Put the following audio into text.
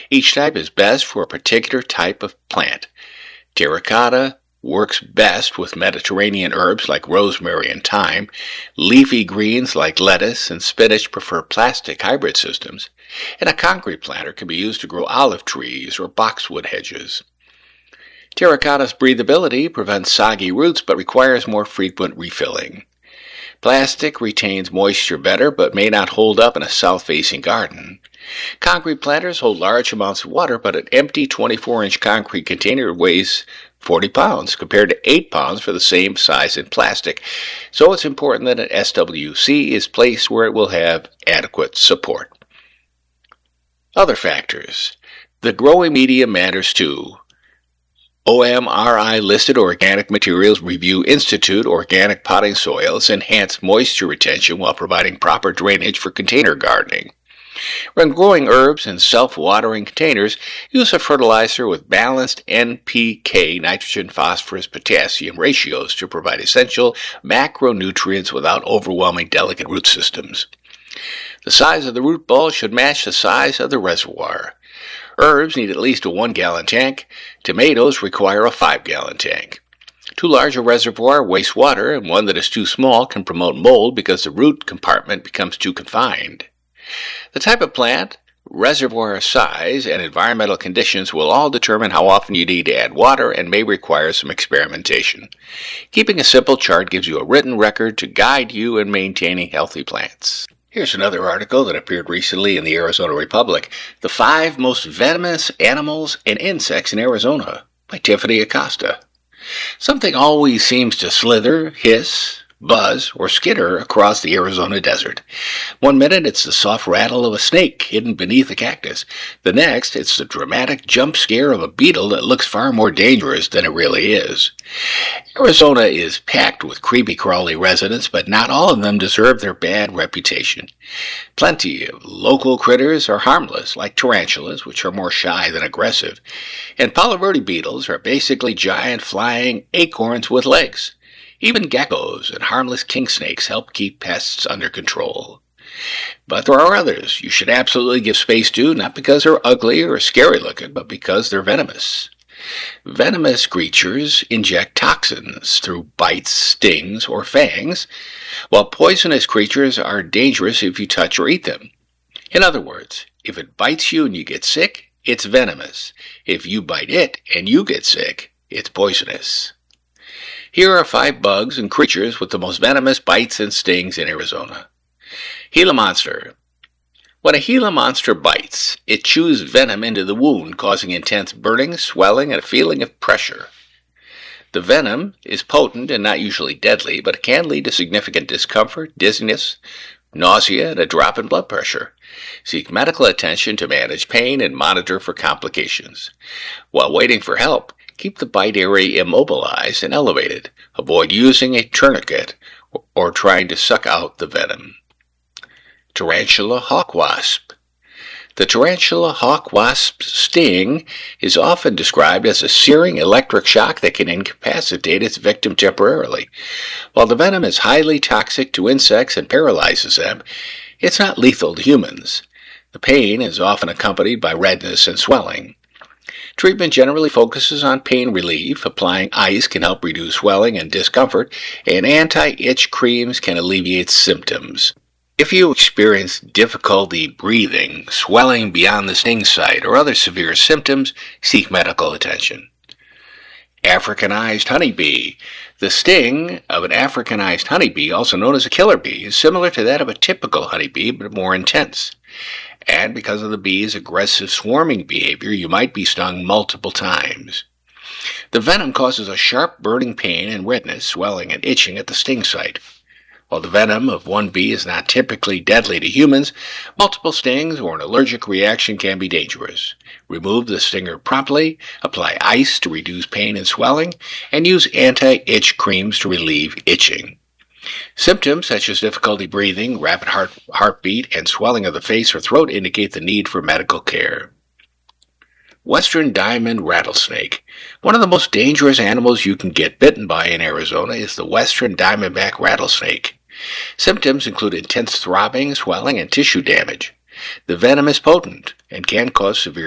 Each type is best for a particular type of plant. Terracotta works best with Mediterranean herbs like rosemary and thyme. Leafy greens like lettuce and spinach prefer plastic hybrid systems. And a concrete planter can be used to grow olive trees or boxwood hedges. Terracotta's breathability prevents soggy roots but requires more frequent refilling. Plastic retains moisture better but may not hold up in a south-facing garden. Concrete planters hold large amounts of water, but an empty 24-inch concrete container weighs 40 pounds compared to 8 pounds for the same size in plastic. So it's important that an SWC is placed where it will have adequate support. Other factors. The growing medium matters too. OMRI listed Organic Materials Review Institute organic potting soils enhance moisture retention while providing proper drainage for container gardening. When growing herbs in self-watering containers, use a fertilizer with balanced NPK, nitrogen, phosphorus, potassium ratios to provide essential macronutrients without overwhelming delicate root systems. The size of the root ball should match the size of the reservoir. Herbs need at least a 1-gallon tank. Tomatoes require a 5-gallon tank. Too large a reservoir wastes water, and one that is too small can promote mold because the root compartment becomes too confined. The type of plant, reservoir size, and environmental conditions will all determine how often you need to add water and may require some experimentation. Keeping a simple chart gives you a written record to guide you in maintaining healthy plants. Here's another article that appeared recently in the Arizona Republic, The 5 Most Venomous Animals and Insects in Arizona, by Tiffany Acosta. Something always seems to slither, hiss, buzz, or skitter across the Arizona desert. One minute it's the soft rattle of a snake hidden beneath a cactus. The next it's the dramatic jump scare of a beetle that looks far more dangerous than it really is. Arizona is packed with creepy-crawly residents, but not all of them deserve their bad reputation. Plenty of local critters are harmless, like tarantulas, which are more shy than aggressive, and Palo Verde beetles are basically giant flying acorns with legs. Even geckos and harmless king snakes help keep pests under control. But there are others you should absolutely give space to, not because they're ugly or scary looking, but because they're venomous. Venomous creatures inject toxins through bites, stings, or fangs, while poisonous creatures are dangerous if you touch or eat them. In other words, if it bites you and you get sick, it's venomous. If you bite it and you get sick, it's poisonous. Here are 5 bugs and creatures with the most venomous bites and stings in Arizona. Gila monster. When a Gila monster bites, it chews venom into the wound, causing intense burning, swelling, and a feeling of pressure. The venom is potent and not usually deadly, but it can lead to significant discomfort, dizziness, nausea, and a drop in blood pressure. Seek medical attention to manage pain and monitor for complications. While waiting for help, keep the bite area immobilized and elevated. Avoid using a tourniquet or trying to suck out the venom. Tarantula hawk wasp. The tarantula hawk wasp sting is often described as a searing electric shock that can incapacitate its victim temporarily. While the venom is highly toxic to insects and paralyzes them, it's not lethal to humans. The pain is often accompanied by redness and swelling. Treatment generally focuses on pain relief. Applying ice can help reduce swelling and discomfort, and anti-itch creams can alleviate symptoms. If you experience difficulty breathing, swelling beyond the sting site, or other severe symptoms, seek medical attention. Africanized honeybee. The sting of an Africanized honeybee, also known as a killer bee, is similar to that of a typical honeybee, but more intense. And because of the bee's aggressive swarming behavior, you might be stung multiple times. The venom causes a sharp burning pain and redness, swelling, and itching at the sting site. While the venom of one bee is not typically deadly to humans, multiple stings or an allergic reaction can be dangerous. Remove the stinger promptly, apply ice to reduce pain and swelling, and use anti-itch creams to relieve itching. Symptoms such as difficulty breathing, rapid heartbeat, and swelling of the face or throat indicate the need for medical care. Western diamond rattlesnake. One of the most dangerous animals you can get bitten by in Arizona is the western diamondback rattlesnake. Symptoms include intense throbbing, swelling, and tissue damage. The venom is potent and can cause severe